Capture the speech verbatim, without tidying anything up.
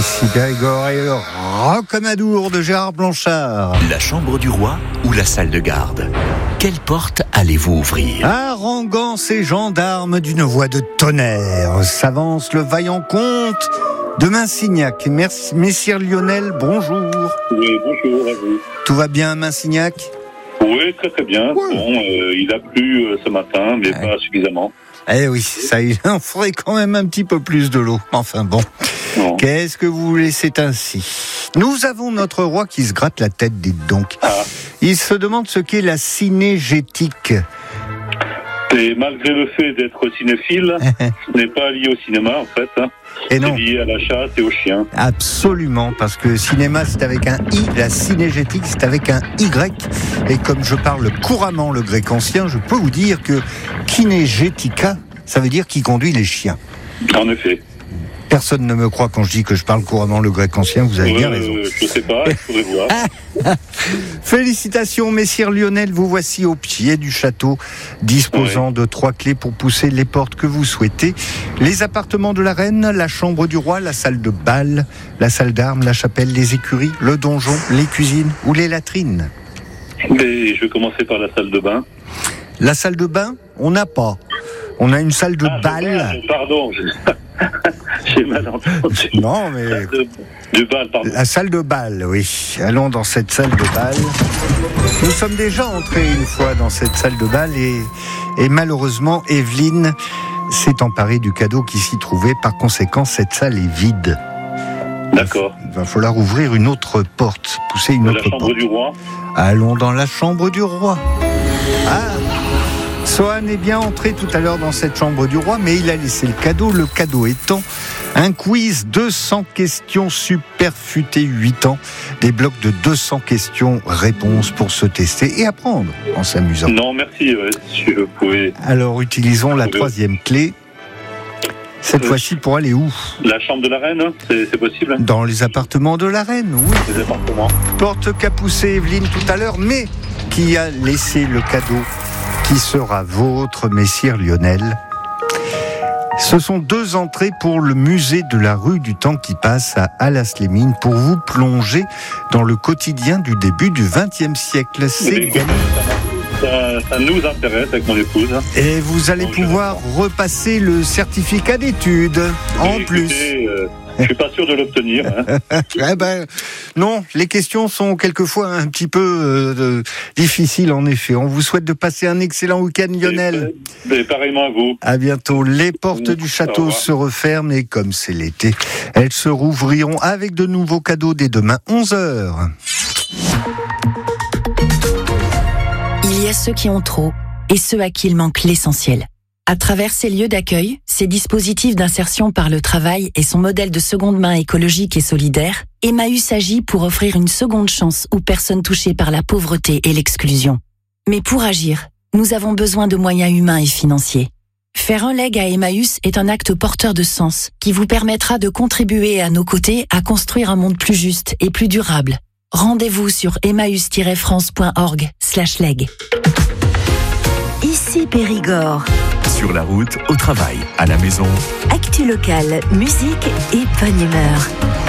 Ici Périgord et Rocamadour de Gérard Blanchard. La chambre du roi ou la salle de garde? Quelle porte allez-vous ouvrir? Haranguant ces gendarmes d'une voix de tonnerre, s'avance le vaillant comte de Minsignac. Merci, Messire Lionel, bonjour. Oui, bonjour à vous. Tout va bien à Minsignac? Oui, très très bien. Ouais. Bon, euh, il a plu euh, ce matin, mais ouais. pas suffisamment. Eh oui, ça, il en faudrait quand même un petit peu plus de l'eau. Enfin bon, Non. qu'est-ce que vous voulez, c'est ainsi. Nous avons notre roi qui se gratte la tête, dites donc. Ah. Il se demande ce qu'est la cinégétique. Et malgré le fait d'être cinéphile, ce n'est pas lié au cinéma en fait. Hein. Et non. C'est lié à la chasse et aux chiens. Absolument, parce que cinéma c'est avec un I, la cinégétique c'est avec un Y. Et comme je parle couramment le grec ancien, je peux vous dire que kinégética, ça veut dire qui conduit les chiens. En effet. Personne ne me croit quand je dis que je parle couramment le grec ancien, vous avez Euh, bien raison. Je ne sais pas, il faudrait voir. Félicitations, messire Lionel, vous voici au pied du château, disposant ouais. de trois clés pour pousser les portes que vous souhaitez. Les appartements de la reine, la chambre du roi, la salle de bal, la salle d'armes, la chapelle, les écuries, le donjon, les cuisines ou les latrines. Mais je vais commencer par la salle de bain. La salle de bain, on n'a pas. On a une salle de ah, bal. bal. Pardon, je... j'ai mal entendu. Non, mais... La de... Du bal, pardon. La salle de bal, oui. Allons dans cette salle de bal. Nous sommes déjà entrés une fois dans cette salle de bal et, et malheureusement, Evelyne s'est emparée du cadeau qui s'y trouvait. Par conséquent, cette salle est vide. D'accord. Il va falloir ouvrir une autre porte, pousser une de autre la chambre porte. du roi. Allons dans la chambre du roi. Ah, Sohan est bien entré tout à l'heure dans cette chambre du roi, mais il a laissé le cadeau. Le cadeau étant un quiz, deux cents questions superfutées, huit ans. Des blocs de deux cents questions-réponses pour se tester et apprendre en s'amusant. Non, merci. Ouais, si vous pouvez... Alors, utilisons la troisième clé. Cette euh, fois-ci, pour aller où? La chambre de la reine, c'est, c'est possible? Dans les appartements de la reine, oui. Les appartements. Porte qu'a poussé Evelyne tout à l'heure, mais qui a laissé le cadeau qui sera vôtre, messire Lionel. Ce sont deux entrées pour le musée de la rue du temps qui passe à Alas-les-Mines pour vous plonger dans le quotidien du début du vingtième siècle. C'est gagné. Ça, ça nous intéresse avec mon épouse. Et vous allez Donc, pouvoir repasser le certificat d'études en écoutez, plus. Euh, je suis pas sûr de l'obtenir. Hein. eh ben, non, les questions sont quelquefois un petit peu euh, de, difficiles en effet. On vous souhaite de passer un excellent week-end, Lionel. Et, et pareillement à vous. À bientôt. Les portes du château se referment et comme c'est l'été, elles se rouvriront avec de nouveaux cadeaux dès demain onze heures. Il y a ceux qui ont trop et ceux à qui il manque l'essentiel. À travers ces lieux d'accueil, ces dispositifs d'insertion par le travail et son modèle de seconde main écologique et solidaire, Emmaüs agit pour offrir une seconde chance aux personnes touchées par la pauvreté et l'exclusion. Mais pour agir, nous avons besoin de moyens humains et financiers. Faire un leg à Emmaüs est un acte porteur de sens qui vous permettra de contribuer à nos côtés à construire un monde plus juste et plus durable. Rendez-vous sur emmaüs tiret france point org slash leg. Ici Périgord. Sur la route, au travail, à la maison. Actu locale, musique et bonne humeur.